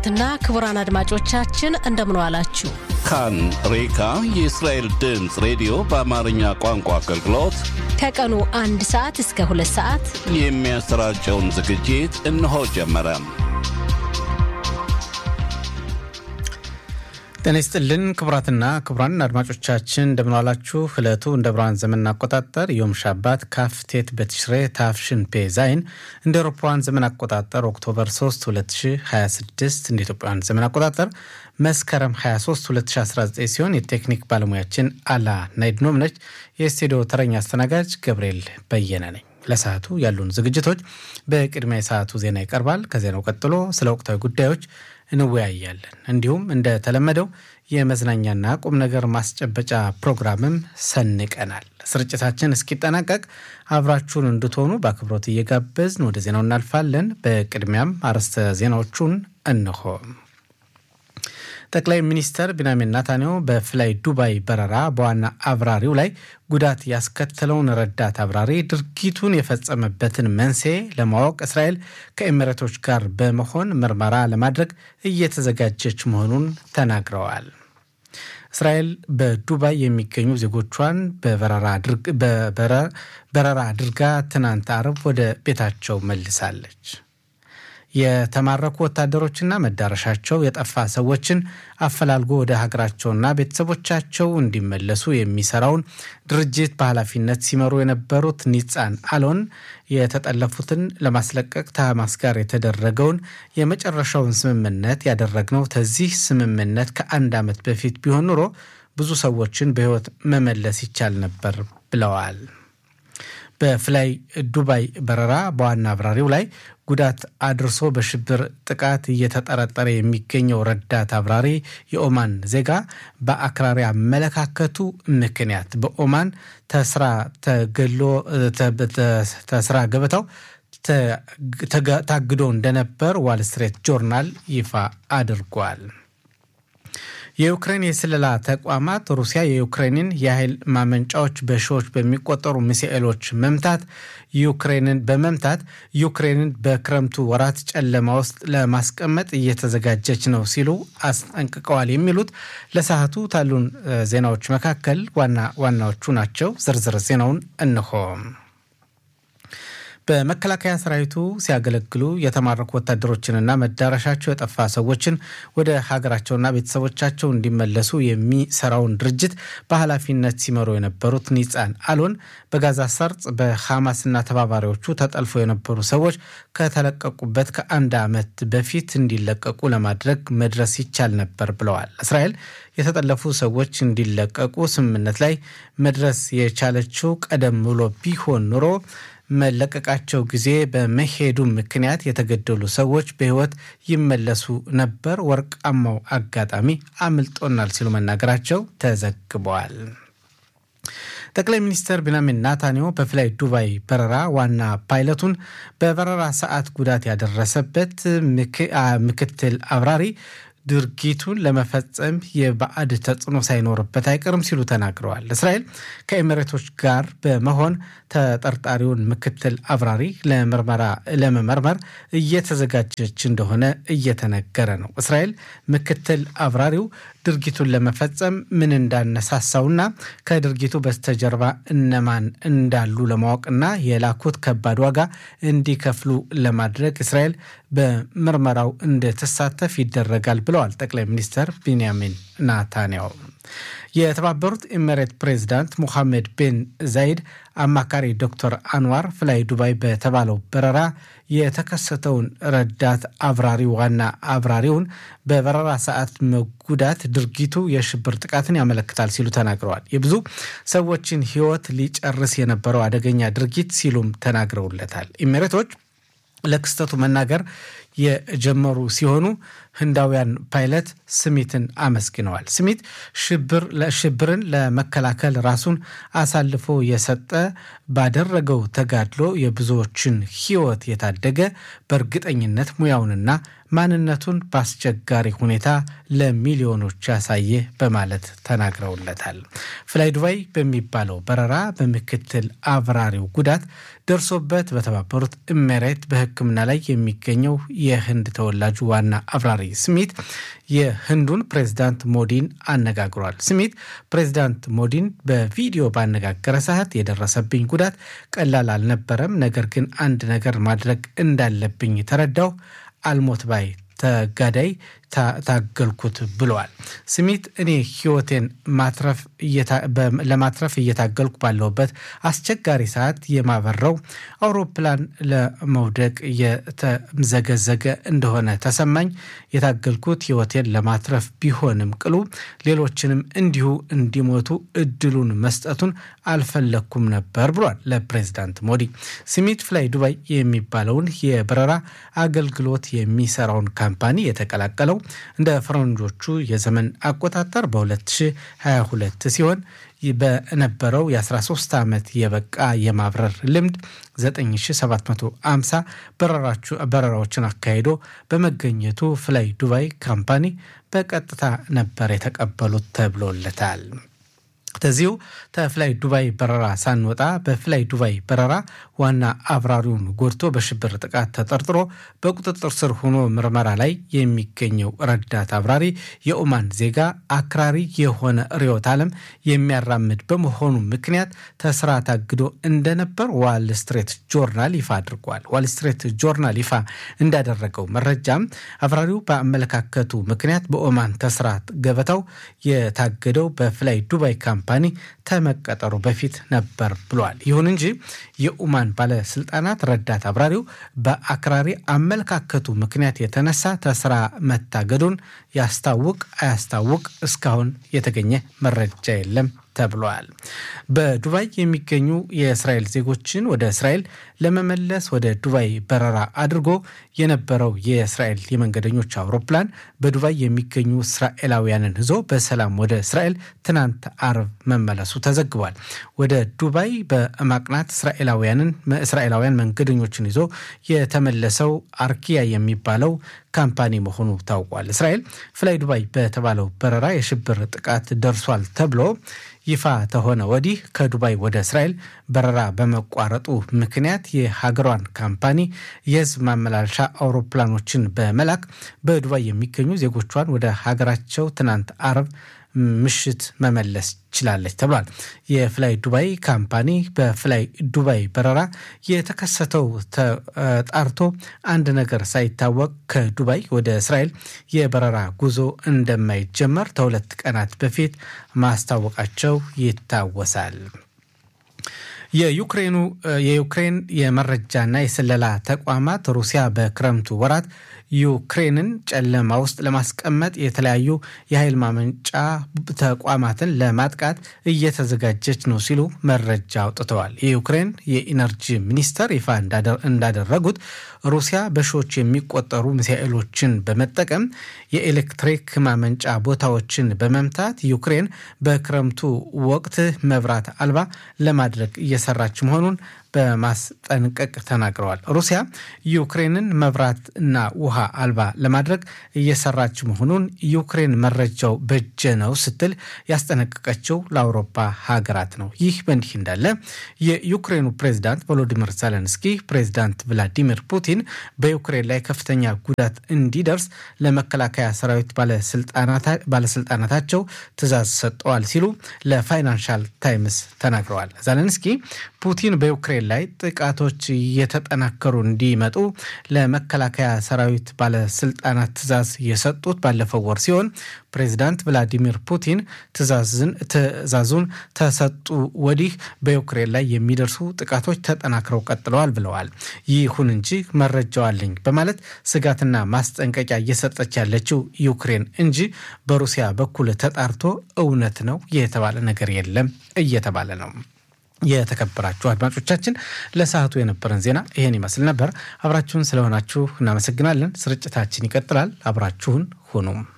ክቡራትና ክቡራን አድማጮቻችን እንደምን ዋላችሁ። ካን ሬካ የእስራኤል ድምጽ ሬዲዮ በአማርኛ ቋንቋ አገልግሎት ከቀኑ 1 ሰዓት እስከ 2 ሰዓት የሚያሰራጨውን ዝግጅት እነሆ ጀመረ። ጤና ይስጥልን ክቡራትና ክቡራን አድማጮቻችን እንደምን ዋላችሁ። ዕለቱ እንደ ብርሃን ዘመን አቆጣጠር ዮም ሻባት ካፍቴት በትሽሬ ታፍሽን ፔዛይን እንደ አውሮፓውያን ዘመን አቆጣጠር ኦክቶበር 3 2026 እንደ ኢትዮጵያውያን ዘመን አቆጣጠር መስከረም 23 2019 ሲሆን የቴክኒክ ባለሙያችን አላ ናይድኖም ነች። የስቱዲዮ ተረኛ አስተናጋጅ ገብርኤል በየነ ነኝ። ለሰዓቱ ያሉን ዝግጅቶች በቅድሚያ የሰዓቱ ዜና ይቀርባል። ከዜናው ቀጥሎ ስለ ወቅታዊ ጉዳዮች እንወያያለን። እንዲሁም እንደ ተለመደው የመዝናኛና ቁም ነገር ማስጨበጫ ፕሮግራምም ሰንቀናል። ስርጭታችን እስኪጠናቀቅ አብራችሁን እንድትሆኑ በአክብሮት እየጋበዝን ወደ ዜናው እናልፋለን። በቅድሚያም አርዕስተ ዜናዎቹን እንሆ። ጠቅላይ ሚኒስትር ቢንያሚን ኔታንያሁ በፍላይ ዱባይ በረራ በዋና አብራሪው ላይ ጉዳት ያስከተለውን ረዳት አብራሪ ድርጊቱን የፈጸመበትን መንስኤ ለማወቅ እስራኤል ከኤሚሬቶች ጋር በመሆን ምርመራ ለማድረግ እየተዘጋጀች መሆኑን ተናግረዋል። እስራኤል በዱባይ የሚገኙ ዜጎቿን በበረራ አድርጋ ትናንት አርብ ወደ ቤታቸው መልሳለች። የተማረኩ ወታደሮችና መዳረሻቸው የጠፋ ሰዎችን አፈላልጎ ወደ ሀገራቸውና ቤተሰቦቻቸው እንዲመለሱ የሚሰራውን ድርጅት በኃላፊነት ሲመሩ የነበሩት ኒጻን አሎን የተጠለፉትን ለማስለቀቅ ከሐማስ ጋር የተደረገውን የመጨረሻውን ስምምነት ያደረግነው ከዚህ ስምምነት ከ1 ዓመት በፊት ቢሆን ኖሮ ብዙ ሰዎችን በሕይወት መመለስ ይቻል ነበር ብለዋል። በፍላይ ዱባይ በረራ በዋና አብራሪው ላይ ጉዳት አድርሶ በሽብር ጥቃት እየተጠረጠረ የሚገኘው ረዳት አብራሪ የኦማን ዜጋ በአክራሪ አመለካከቱ ምክንያት በኦማን ተስራ ገበታው ታግዶ እንደነበር ዋል ስትሪት ጆርናል ይፋ አድርጓል። የዩክሬን የስለላ ተቋማት ሩሲያ የዩክሬንን የኃይል ማመንጫዎች በሺዎች በሚቆጠሩ ሚሳኤሎች ዩክሬንን በክረምቱ ወራት ጨለማ ውስጥ ለማስቀመጥ እየተዘጋጀች ነው ሲሉ አስጠንቅቀዋል። የሚሉት ለሰዓቱ ታሉን ዜናዎች መካከል ዋናዎቹ ናቸው። ዝርዝር ዜናውን እንሆ። በመከላከያ ሰራዊቱ ሲያገለግሉ የተማረኩ ወታደሮችንና መዳረሻቸው የጠፋ ሰዎችን ወደ ሀገራቸውና ቤተሰቦቻቸው እንዲመለሱ የሚሰራውን ድርጅት በኃላፊነት ሲመሩ የነበሩት ኒጻን አሎን በጋዛ ሰርጥ በሐማስና ተባባሪዎቹ ተጠልፎ የነበሩ ሰዎች ከተለቀቁበት ከ1 ዓመት በፊት እንዲለቀቁ ለማድረግ መድረስ ይቻል ነበር ብለዋል። እስራኤል የተጠለፉ ሰዎች እንዲለቀቁ ስምምነት ላይ መድረስ የቻለችው ቀደም ብሎ ቢሆን ኑሮ መለቀቃቸው ጊዜ በመሄዱ ምክንያት የተገደሉ ሰዎች በሕይወት ይመለሱ ነበር፣ ወርቃማው አጋጣሚ አምልጦናል ሲሉ መናገራቸው ተዘግበዋል። ጠቅላይ ሚኒስትር ቢንያሚን ኔታንያሁ በፍላይ ዱባይ በረራ ዋና ፓይለቱን በበረራ ሰዓት ጉዳት ያደረሰበት ምክትል አብራሪ ድርጊቱን ለመፈጸም የባዕድ ተጽዕኖ ሳይኖርበት አይቀርም ሲሉ ተናግረዋል። እስራኤል ከኤሚሬቶች ጋር በመሆን ተጠርጣሪውን ምክትል አብራሪ ለመመርመር እየተዘጋጀች እንደሆነ እየተነገረ ነው። እስራኤል ምክትል አብራሪው ድርጊቱን ለመፈጸም ምን እንዳነሳሳውና ከድርጊቱ በስተጀርባ እነማን እንዳሉ ለማወቅና የላኩት ከባድ ዋጋ እንዲከፍሉ ለማድረግ እስራኤል በምርመራው እንድትሳተፍ ይደረጋል ብለዋል ጠቅላይ ሚኒስትር ቢንያሚን ኔታንያሁ። የተባበሩት ኤሚሬት ፕሬዝዳንት ሙሐመድ ቢን ዛይድ አማካሪ ዶክተር አንዋር ፍላይ ዱባይ በተባለው በረራ የተከሰተውን ረዳት አብራሪ ዋና አብራሪውን በበረራ ሰዓት መጉዳት ድርጊቱ የሽብር ጥቃትን ያመለክታል ሲሉ ተናግረዋል። የብዙ ሰዎችን ሕይወት ሊጨርስ የነበረው አደገኛ ድርጊት ሲሉም ተናግረውለታል። ኤሚሬቶች ለክስተቱ መናገር የጀመሩ ሲሆኑ ህንዳውያን ፓይለት ስሚትን አመስግነዋል። ስሚት ሽብርን ለመከላከል ራሱን አሳልፎ የሰጠ ባደረገው ተጋድሎ የብዙዎችን ሕይወት የታደገ በእርግጠኝነት ሙያውንና ማንነቱን በአስቸጋሪ ሁኔታ ለሚሊዮኖች ያሳየ በማለት ተናግረውለታል። ፍላይ ዱባይ በሚባለው በረራ በምክትል አብራሪው ጉዳት ደርሶበት በተባበሩት ኤሚሬት በሕክምና ላይ የሚገኘው የህንድ ተወላጁ ዋና አብራሪ ስሚት የህንዱን ፕሬዝዳንት ሞዲን አነጋግሯል። ስሚት ፕሬዝዳንት ሞዲን በቪዲዮ ባነጋገረ ሰዓት የደረሰብኝ ጉዳት ቀላል አልነበረም፣ ነገር ግን አንድ ነገር ማድረግ እንዳለብኝ ተረዳው። አልሞት ባይ ተጋዳይ ታገልኩት ብለዋል። ስሚት እኔ ህይወቴን ለማትረፍ እየታገልኩ ባለውበት አስቸጋሪ ሰዓት የማበረው አውሮፕላን ለመውደቅ የተዘገዘገ እንደሆነ ተሰማኝ። የታገልኩት ህይወቴን ለማትረፍ ቢሆንም ቅሉ ሌሎችንም እንዲሁ እንዲሞቱ እድሉን መስጠቱን አልፈለኩም ነበር ብሏል ለፕሬዝዳንት ሞዲ። ስሚት ፍላይ ዱባይ የሚባለውን የበረራ አገልግሎት የሚሰራውን ካምፓኒ የተቀላቀለው እንደ ፈረንጆቹ የዘመን አቆጣጠር በ2022 ሲሆን በነበረው የ13 ዓመት የበቃ የማብረር ልምድ 9750 በረራዎችን አካሂዶ በመገኘቱ ፍላይ ዱባይ ካምፓኒ በቀጥታ ነበር የተቀበሉት ተብሎለታል። ተዚሁ ተፍላይ ዱባይ በረራ ሳንወጣ በፍላይ ዱባይ በረራ ዋና አብራሪውን ጎድቶ በሽብር ጥቃት ተጠርጥሮ በቁጥጥር ስር ሆኖ ምርመራ ላይ የሚገኘው ረዳት አብራሪ የኦማን ዜጋ አክራሪ የሆነ ርዕዮተ ዓለም የሚያራምድ በመሆኑ ምክንያት ተስራ ታግዶ እንደነበር ዋል ስትሪት ጆርናል ይፋ አድርጓል። ዋል ስትሪት ጆርናል ይፋ እንዳደረገው መረጃም አብራሪው በአመለካከቱ ምክንያት በኦማን ተስራ ገበታው የታገደው በፍላይ ዱባይ ካምፓኒ ተመቀጠሩ በፊት ነበር ብሏል። ይሁን እንጂ የኦማን ባለስልጣናት ረዳት አብራሪው በአክራሪ አመለካከቱ ምክንያት የተነሳ ተስራ መታገዱን አያስታውቅ እስካሁን የተገኘ መረጃ የለም ተብሏል። በዱባይ የሚገኙ የእስራኤል ዜጎችን ወደ እስራኤል ለመመለስ ወደ ዱባይ በረራ አድርጎ የነበረው የእስራኤል የመንገደኞች አውሮፕላን በዱባይ የሚገኙ እስራኤላውያንን ይዞ በሰላም ወደ እስራኤል ትናንት አርብ መመለሱ ተዘግቧል። ወደ ዱባይ በማቅናት እስራኤላውያን መንገደኞችን ይዞ የተመለሰው አርኪያ የሚባለው ካምፓኒ መሆኑ ታውቋል። እስራኤል ፍላይ ዱባይ በተባለው በረራ የሽብር ጥቃት ደርሷል ተብሎ ይፋ ተሆነ ወዲህ ከዱባይ ወደ እስራኤል በረራ በመቋረጡ ምክንያት የሀገሯን ካምፓኒ የህዝብ ማመላለሻ አውሮፕላኖችን በመላክ በዱባይ የሚገኙ ዜጎቿን ወደ ሀገራቸው ትናንት አርብ ምሽት መመለስ ችላለች ተብሏል። የፍላይ ዱባይ ካምፓኒ በፍላይ ዱባይ በረራ የተከሰተው ተጣርቶ አንድ ነገር ሳይታወቅ ከዱባይ ወደ እስራኤል የበረራ ጉዞ እንደማይጀመር ከሁለት ቀናት በፊት ማስታወቃቸው ይታወሳል። የዩክሬን የመረጃና የስለላ ተቋማት ሩሲያ በክረምቱ ወራት ዩክሬንን ጨለማ ውስጥ ለማስቀመጥ የተለያዩ የኃይል ማመንጫ ተቋማትን ለማጥቃት እየተዘጋጀች ነው ሲሉ መረጃ አውጥተዋል። የዩክሬን የኢነርጂ ሚኒስተር ይፋ እንዳደረጉት ሩሲያ በሺዎች የሚቆጠሩ ሚሳኤሎችን በመጠቀም የኤሌክትሪክ ማመንጫ ቦታዎችን በመምታት ዩክሬን በክረምቱ ወቅት መብራት አልባ ለማድረግ እየሰራች መሆኑን በማስጠንቀቅ ተናግረዋል። ሩሲያ ዩክሬንን መብራትና ውሃ አልባ ለማድረግ እየሰራች መሆኑን ዩክሬን መረጃው በእጄ ነው ስትል ያስጠነቀቀችው ለአውሮፓ ሀገራት ነው። ይህ በእንዲህ እንዳለ የዩክሬኑ ፕሬዝዳንት ቮሎዲሚር ዜሌንስኪ ፕሬዝዳንት ቭላዲሚር ፑቲን በዩክሬን ላይ ከፍተኛ ጉዳት እንዲደርስ ለመከላከያ ሰራዊት ባለስልጣናታቸው ትዕዛዝ ሰጠዋል ሲሉ ለፋይናንሻል ታይምስ ተናግረዋል። ዜሌንስኪ ፑቲን በዩክሬን ላይ ጥቃቶች እየተጠናከሩ እንዲመጡ ለመከላከያ ሰራዊት ባለስልጣናት ትዕዛዝ የሰጡት ባለፈው ወር ሲሆን ፕሬዝዳንት ቭላዲሚር ፑቲን ትዕዛዙን ተሰጡ ወዲህ በዩክሬን ላይ የሚደርሱ ጥቃቶች ተጠናክረው ቀጥለዋል ብለዋል። ይሁን እንጂ መረጃው አለኝ በማለት ስጋትና ማስጠንቀቂያ እየሰጠች ያለችው ዩክሬን እንጂ በሩሲያ በኩል ተጣርቶ እውነት ነው የተባለ ነገር የለም እየተባለ ነው። የተከበራችሁ አድማጮቻችን ለሰዓቱ የነበረን ዜና ይሄን ይመስል ነበር። አብራችሁን ስለሆናችሁ እናመሰግናለን። ስርጭታችን ይቀጥላል። አብራችሁን ሁኑ።